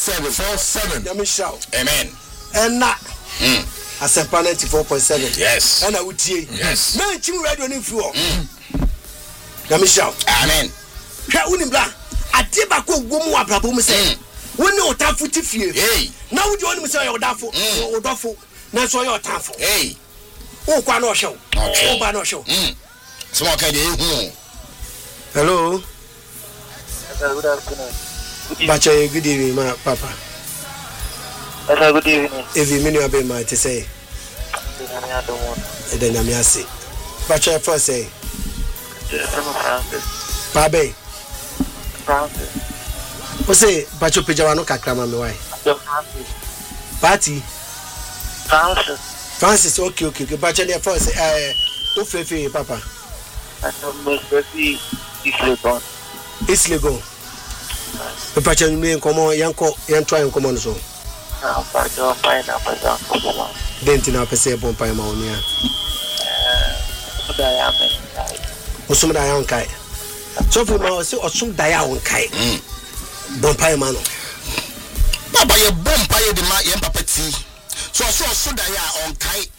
47. Let me shout. Amen. And not. Asempa 94.7. Yes. And I would see. Yes. Man, you ready on info. Let me shout. Amen. Unibla. I did back with woman Abraham say. When you are footy fear. Hey. Now would you want me say you're doubtful? Or doubtful. That's why you're doubtful. Hey. Oh, quite no show. Okay. Oh, no show. Small candy. Hello. Good afternoon. Bacha, good evening, my papa. Good evening. If you mean you have been my to say, then I'm yassi. Bacha, first say, Francis. Babe, Francis. what's say, Bacho Pijawano Kakrama, my wife? Party. Francis, okay. Bacha, your first, don't feel papa. I don't know if It's legal. The Bacha, me come on, young try and come on so. Denti na pese bompa ma onia. Osum da yan kai. So for ma say osum da yan kai. Bompa ma no. Papa ye bompa ye de ma ye papa ti. So osum da ya on kai.